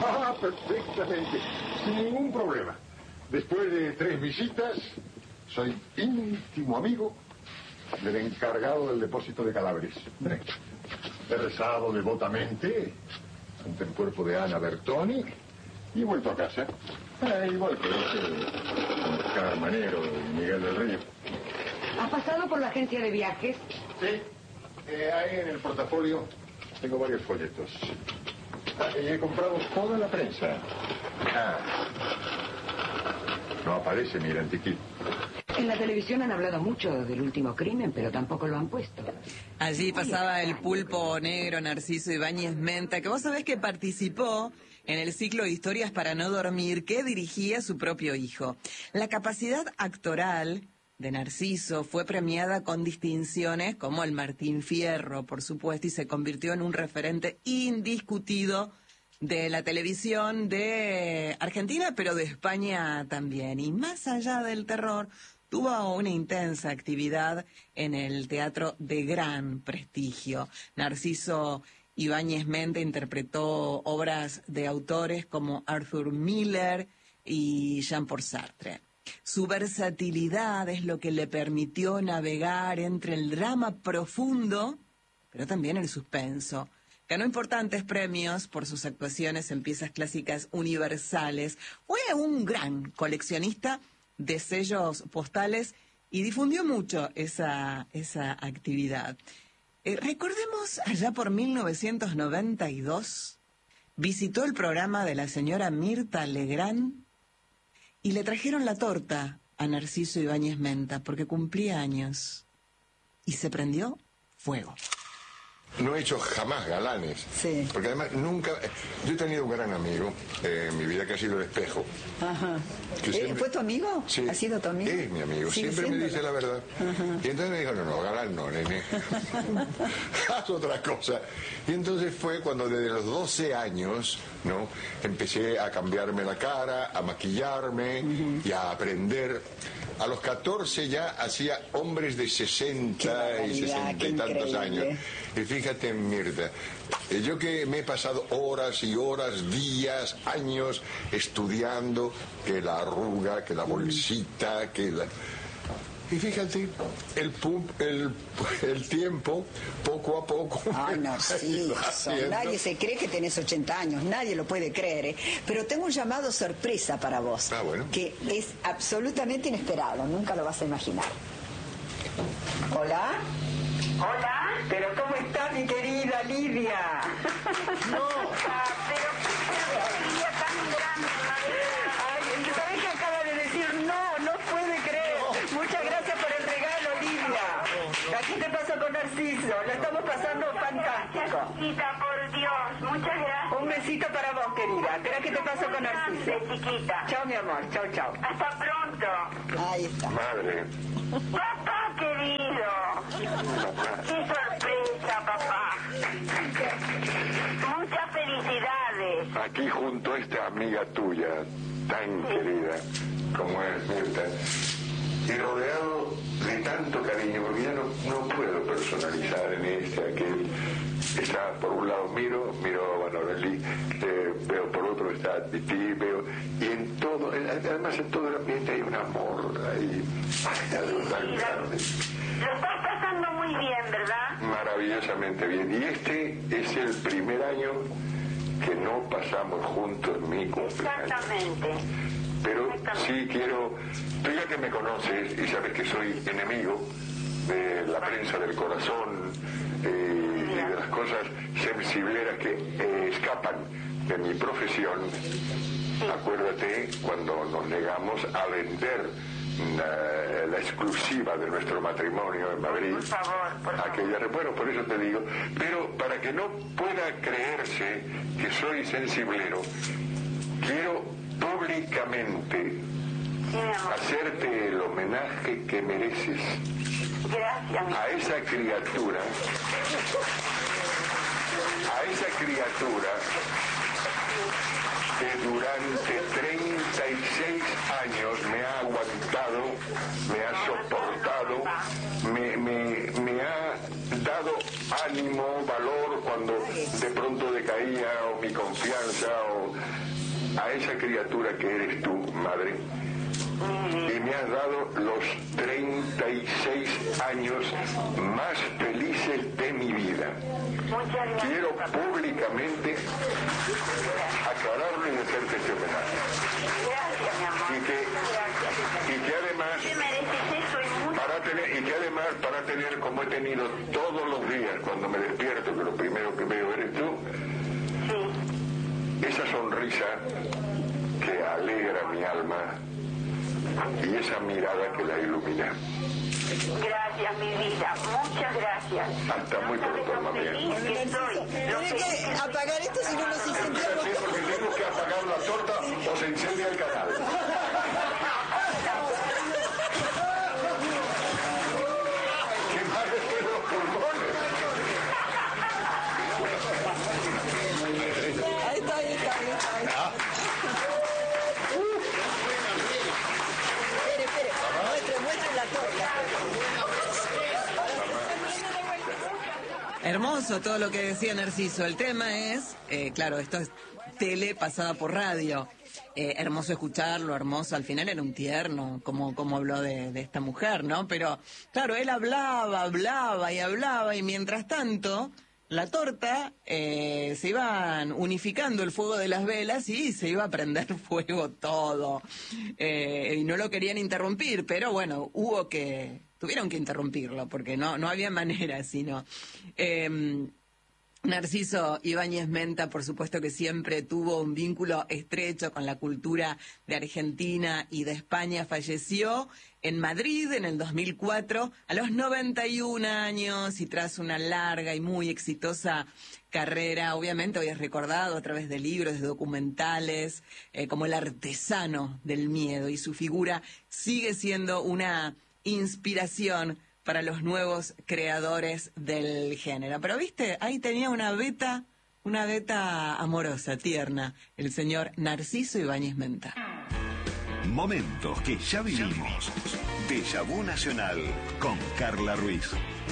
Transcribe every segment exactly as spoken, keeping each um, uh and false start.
Ah, perfectamente. Sin ningún problema. Después de tres visitas, soy íntimo amigo del encargado del depósito de cadáveres. He rezado devotamente ante el cuerpo de Ana Bertoni y he vuelto a casa. Eh, igual que con Oscar Manero y Miguel del Río. ¿Has pasado por la agencia de viajes? Sí. Eh, ahí en el portafolio tengo varios folletos. Ah, y he comprado toda la prensa. Ah. No aparece mi identikit. En la televisión han hablado mucho del último crimen, pero tampoco lo han puesto. Allí pasaba el pulpo negro Narciso Ibáñez Menta, que vos sabés que participó en el ciclo Historias para no dormir que dirigía su propio hijo. La capacidad actoral de Narciso fue premiada con distinciones como el Martín Fierro, por supuesto, y se convirtió en un referente indiscutido de la televisión de Argentina, pero de España también. Y más allá del terror, tuvo una intensa actividad en el teatro de gran prestigio. Narciso Ibáñez Menta interpretó obras de autores como Arthur Miller y Jean-Paul Sartre. Su versatilidad es lo que le permitió navegar entre el drama profundo, pero también el suspenso. Ganó importantes premios por sus actuaciones en piezas clásicas universales. Fue un gran coleccionista de sellos postales y difundió mucho esa, esa actividad. Eh, recordemos, allá por mil novecientos noventa y dos, visitó el programa de la señora Mirta Legrand y le trajeron la torta a Narciso Ibáñez Menta porque cumplía años y se prendió fuego. No he hecho jamás galanes. Sí. Porque además nunca... Yo he tenido un gran amigo eh, en mi vida que ha sido el Espejo. Ajá. Que ¿Eh, siempre... ¿Fue tu amigo? Sí. ¿Ha sido tu amigo? Es mi amigo. ¿Sigue Siempre me siéndolo? dice la verdad. Ajá. Y entonces me dijo, no, no, galán no, nene. Haz otra cosa. Y entonces fue cuando desde los doce años, ¿no? Empecé a cambiarme la cara, a maquillarme uh-huh. y a aprender. A los catorce ya hacía hombres de sesenta y sesenta y tantos increíble. años. Y fíjate, Mirta, yo que me he pasado horas y horas, días, años estudiando que la arruga, que la bolsita, que la... Y fíjate, el, pum, el, el tiempo, poco a poco... Ay, Narciso, nadie se cree que tenés ochenta años, nadie lo puede creer, ¿eh? Pero tengo un llamado sorpresa para vos, ah, bueno. que es absolutamente inesperado, nunca lo vas a imaginar. ¿Hola? ¿Hola? ¿Pero cómo está mi querida Lidia? No, ah, pero qué alegría tan grande, María. Ay, ¿sabés que acaba de decir no? No puede creer. No. Muchas gracias por el regalo, Lidia. No, no. Aquí te paso con Narciso, lo estamos pasando fantástico. Chiquita, por Dios, muchas gracias. Un besito para vos, querida. Espera que te paso con Narciso. Chiquita. Chao, mi amor, chao, chao. Hasta pronto. Ahí está. Madre. Papá querido. Qué sorpresa, papá. Muchas felicidades. Aquí junto a esta amiga tuya, tan sí. querida como es Mirta, y rodeado de tanto cariño, porque ya no, no puedo personalizar en este, aquel. Está por un lado miro, miro a Manorelli, eh, veo por otro está a Titi, veo, y en todo, además en todo el ambiente hay un amor, hay, hay algo tan grande. Lo estás pasando muy bien, ¿verdad? Maravillosamente bien, y este es el primer año que no pasamos juntos mi cumpleaños. Exactamente. Pero sí quiero, tú ya que me conoces y sabes que soy enemigo de la prensa del corazón eh, y de las cosas sensibleras que eh, escapan de mi profesión, sí. Acuérdate cuando nos negamos a vender la, la exclusiva de nuestro matrimonio en Madrid. Por favor, por favor. Aquella, bueno, por eso te digo, pero para que no pueda creerse que soy sensiblero, quiero públicamente sí, hacerte el homenaje que mereces. Gracias. A esa criatura, a esa criatura que durante treinta y seis años me ha aguantado, me ha soportado, me, me, me ha dado ánimo, valor cuando de pronto decaía o mi confianza o a esa criatura que eres tú, madre. Y me has dado los treinta y seis años más felices de mi vida. Quiero públicamente aclararlo y hacerte este homenaje. Gracias, mi amor. Y que, y que además, Te mereces eso y mucho. para tener, y que además para tener como he tenido todos los días cuando me despierto, que lo primero que veo eres tú, Sí. esa sonrisa que alegra mi alma y esa mirada que la ilumina. Gracias, mi vida. Muchas gracias. Hasta muy No sabes pronto, lo mamá mía. feliz que estoy. Lo Tiene feliz que apagar esto si no, no se siente Sí, porque tengo que apagar la torta o se incendia el canal. ¡Qué mal estoy en los pulmones! Ahí está, ahí está, ahí está. Ahí está. Espere, espere. Muestre, muestre la torta. Hermoso todo lo que decía Narciso. El tema es, eh, claro, esto es tele pasada por radio. Eh, hermoso escucharlo, hermoso. Al final era un tierno, como, como habló de, de esta mujer, ¿no? Pero, claro, él hablaba, hablaba y hablaba, y mientras tanto, la torta, eh, se iban unificando el fuego de las velas y se iba a prender fuego todo. Eh, y no lo querían interrumpir, pero bueno, hubo que, tuvieron que interrumpirlo, porque no, no había manera, sino... Eh, Narciso Ibáñez Menta, por supuesto que siempre tuvo un vínculo estrecho con la cultura de Argentina y de España. Falleció en Madrid en el dos mil cuatro a los noventa y un años y tras una larga y muy exitosa carrera. Obviamente hoy es recordado a través de libros, de documentales, eh, como el artesano del miedo, y su figura sigue siendo una inspiración para los nuevos creadores del género. Pero, ¿viste? Ahí tenía una beta, una beta amorosa, tierna, el señor Narciso Ibáñez Menta. Momentos que ya vivimos. Déjà Vu Nacional con Carla Ruiz.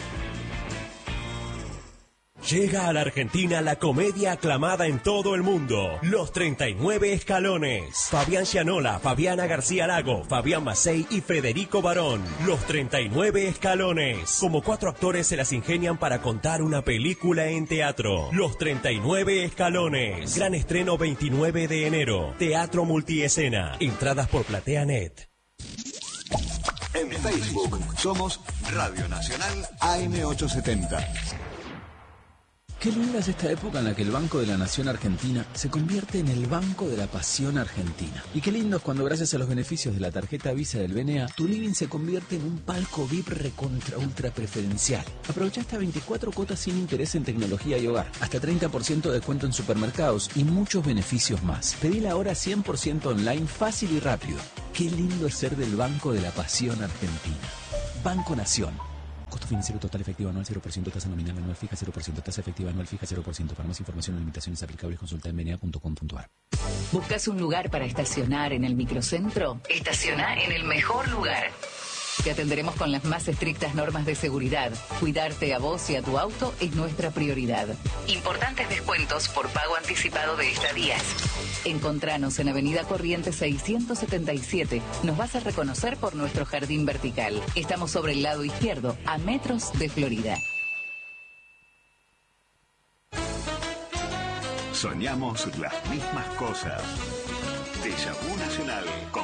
Llega a la Argentina la comedia aclamada en todo el mundo, Los treinta y nueve Escalones. Fabián Gianola, Fabiana García Lago, Fabián Macei y Federico Barón. Los treinta y nueve Escalones. Como cuatro actores se las ingenian para contar una película en teatro. Los treinta y nueve Escalones. Gran estreno veintinueve de enero. Teatro Multiescena. Entradas por PlateaNet. En Facebook somos Radio Nacional A M ochocientos setenta. Qué linda es esta época en la que el Banco de la Nación Argentina se convierte en el Banco de la Pasión Argentina. Y qué lindo es cuando, gracias a los beneficios de la tarjeta Visa del B N A, tu living se convierte en un palco V I P recontra ultra preferencial. Aprovecha hasta veinticuatro cuotas sin interés en tecnología y hogar, hasta treinta por ciento de descuento en supermercados y muchos beneficios más. Pedila ahora cien por ciento online, fácil y rápido. Qué lindo es ser del Banco de la Pasión Argentina. Banco Nación. Costo financiero total efectivo anual cero por ciento, tasa nominal anual fija cero por ciento, tasa efectiva anual fija cero por ciento. Para más información o limitaciones aplicables, consulta en b n a punto com punto a r. ¿Buscas un lugar para estacionar en el microcentro? Estaciona en el mejor lugar. Te atenderemos con las más estrictas normas de seguridad. Cuidarte a vos y a tu auto es nuestra prioridad. Importantes descuentos por pago anticipado de estadías. Encontranos en Avenida Corrientes seiscientos setenta y siete. Nos vas a reconocer por nuestro jardín vertical. Estamos sobre el lado izquierdo, a metros de Florida. Soñamos las mismas cosas. Déjà Vu Nacional con